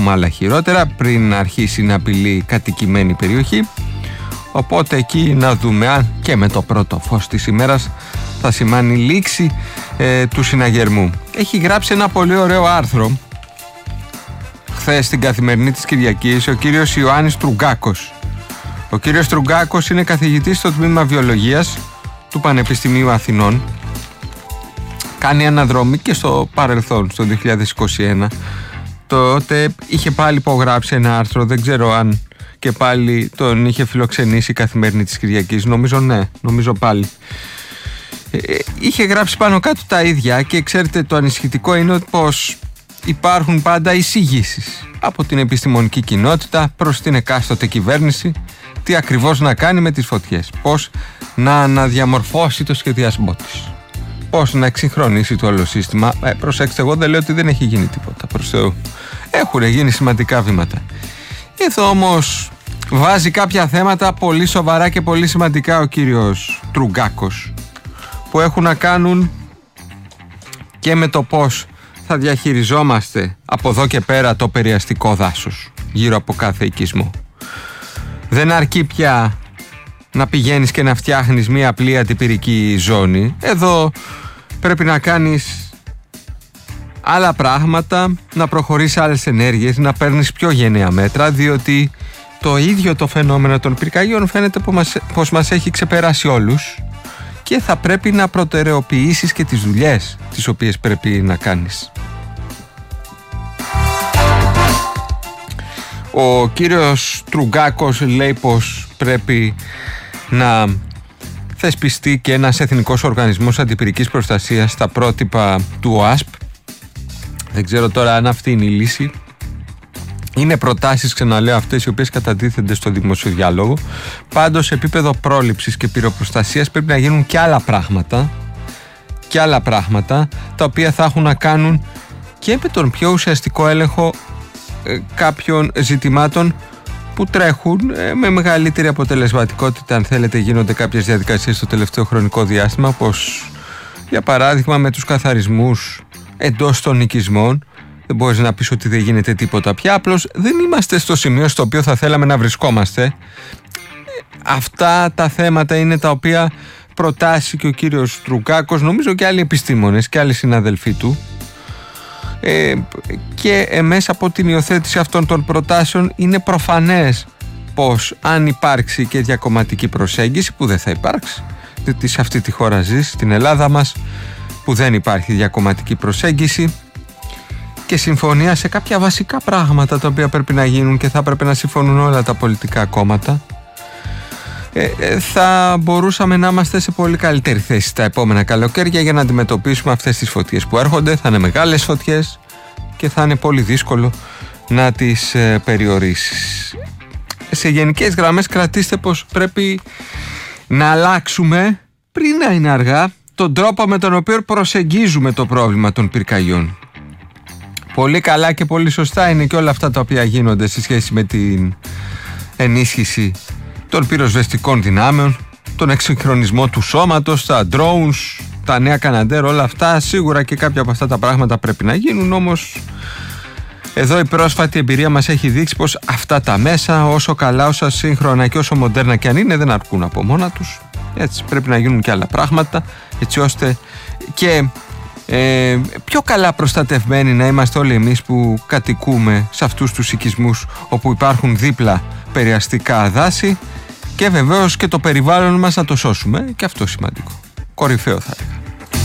πούμε άλλα χειρότερα πριν αρχίσει να απειλεί κατοικημένη περιοχή. Οπότε εκεί να δούμε αν και με το πρώτο φως της ημέρας θα σημάνει λήξη του συναγερμού. Έχει γράψει ένα πολύ ωραίο άρθρο χθες στην Καθημερινή της Κυριακής ο κύριος Ιωάννης Τρουγκάκος. Ο κύριος Τρουγκάκος είναι καθηγητής στο τμήμα Βιολογίας του Πανεπιστημίου Αθηνών. Κάνει αναδρομή και στο παρελθόν, στο 2021. Τότε είχε πάλι υπογράψει ένα άρθρο, δεν ξέρω αν και πάλι τον είχε φιλοξενήσει η Καθημερινή της Κυριακής. Νομίζω ναι, νομίζω πάλι. Είχε γράψει πάνω κάτω τα ίδια και ξέρετε το ανησυχητικό είναι πως υπάρχουν πάντα εισηγήσεις από την επιστημονική κοινότητα προς την εκάστοτε κυβέρνηση τι ακριβώς να κάνει με τις φωτιές, πώς να αναδιαμορφώσει το σχεδιασμό της, πώς να εξυγχρονίσει το όλο σύστημα. Προσέξτε, εγώ δεν λέω ότι δεν έχει γίνει τίποτα, προς Θεού. Έχουν γίνει σημαντικά βήματα. Εδώ όμως βάζει κάποια θέματα πολύ σοβαρά και πολύ σημαντικά ο κύριος Τρουγκάκος, που έχουν να κάνουν και με το πώς θα διαχειριζόμαστε από εδώ και πέρα το περιαστικό δάσος γύρω από κάθε οικισμό. Δεν αρκεί πια να πηγαίνεις και να φτιάχνεις μία απλή αντιπυρική ζώνη. Εδώ πρέπει να κάνεις άλλα πράγματα, να προχωρείς άλλες ενέργειες, να παίρνεις πιο γενναία μέτρα, διότι το ίδιο το φαινόμενο των πυρκαγιών φαίνεται πως μας έχει ξεπεράσει όλους και θα πρέπει να προτεραιοποιήσεις και τις δουλειές τις οποίες πρέπει να κάνεις. Ο κύριος Τρουγκάκος λέει πως πρέπει να θεσπιστεί και ένας εθνικός οργανισμός αντιπυρικής προστασίας στα πρότυπα του ΟΑΣΠ. Δεν ξέρω τώρα αν αυτή είναι η λύση. Είναι προτάσεις, ξαναλέω, αυτές οι οποίες κατατίθενται στο δημόσιο διάλογο. Πάντως, σε επίπεδο πρόληψης και πυροπροστασίας πρέπει να γίνουν και άλλα πράγματα, τα οποία θα έχουν να κάνουν και με τον πιο ουσιαστικό έλεγχο κάποιων ζητημάτων που τρέχουν με μεγαλύτερη αποτελεσματικότητα. Αν θέλετε, γίνονται κάποιες διαδικασίες στο τελευταίο χρονικό διάστημα, όπως για παράδειγμα με τους καθαρισμούς εντός των οικισμών. Δεν μπορείς να πεις ότι δεν γίνεται τίποτα πια, απλώς δεν είμαστε στο σημείο στο οποίο θα θέλαμε να βρισκόμαστε. Αυτά τα θέματα είναι τα οποία προτάσει και ο κύριος Τρουγκάκος, νομίζω και άλλοι επιστήμονες και άλλοι συναδελφοί του, και μέσα από την υιοθέτηση αυτών των προτάσεων είναι προφανές πως αν υπάρξει και διακομματική προσέγγιση, που δεν θα υπάρξει, διότι σε αυτή τη χώρα ζεις, στην Ελλάδα μας, που δεν υπάρχει διακομματική προσέγγιση και συμφωνία σε κάποια βασικά πράγματα τα οποία πρέπει να γίνουν και θα πρέπει να συμφωνούν όλα τα πολιτικά κόμματα, θα μπορούσαμε να είμαστε σε πολύ καλύτερη θέση τα επόμενα καλοκαίρια για να αντιμετωπίσουμε αυτές τις φωτιές που έρχονται. Θα είναι μεγάλες φωτιές και θα είναι πολύ δύσκολο να τις περιορίσεις. Σε γενικές γραμμές κρατήστε πως πρέπει να αλλάξουμε πριν να είναι αργά τον τρόπο με τον οποίο προσεγγίζουμε το πρόβλημα των πυρκαγιών. Πολύ καλά και πολύ σωστά είναι και όλα αυτά τα οποία γίνονται σε σχέση με την ενίσχυση των πυροσβεστικών δυνάμεων, τον εξυγχρονισμό του σώματος, τα drones, τα νέα Καναντέρ, όλα αυτά. Σίγουρα και κάποια από αυτά τα πράγματα πρέπει να γίνουν, όμως εδώ η πρόσφατη εμπειρία μας έχει δείξει πως αυτά τα μέσα, όσο καλά, όσο σύγχρονα και όσο μοντέρνα και αν είναι, δεν αρκούν από μόνα τους. Έτσι πρέπει να γίνουν και άλλα πράγματα, έτσι ώστε και πιο καλά προστατευμένοι να είμαστε όλοι εμείς που κατοικούμε σε αυτούς τους οικισμούς όπου υπάρχουν δίπλα περιαστικά δάση, και βεβαίως και το περιβάλλον μας να το σώσουμε, και αυτό σημαντικό, κορυφαίο θα έλεγα.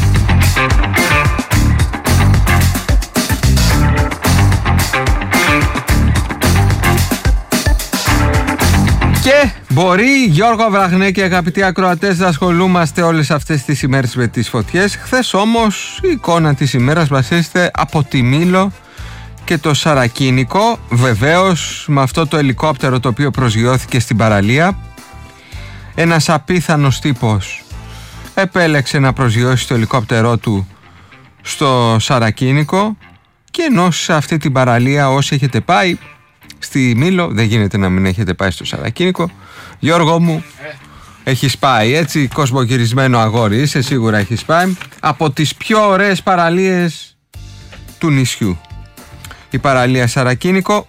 Και μπορεί, Γιώργο Βραχνέ και αγαπητοί ακροατές, να ασχολούμαστε όλες αυτές τις ημέρες με τις φωτιές. Χθες όμως η εικόνα της ημέρας μας ήρθε από τη Μήλο και το Σαρακίνικο, βεβαίως με αυτό το ελικόπτερο το οποίο προσγειώθηκε στην παραλία. Ένας απίθανος τύπος επέλεξε να προσγειώσει το ελικόπτερό του στο Σαρακίνικο, και ενώ σε αυτή την παραλία όσοι έχετε πάει στη Μήλο, δεν γίνεται να μην έχετε πάει στο Σαρακίνικο. Γιώργο μου, έχεις πάει, έτσι, κοσμογυρισμένο αγόρι είσαι, σίγουρα έχεις πάει. Από τις πιο ωραίες παραλίες του νησιού, η παραλία Σαρακίνικο.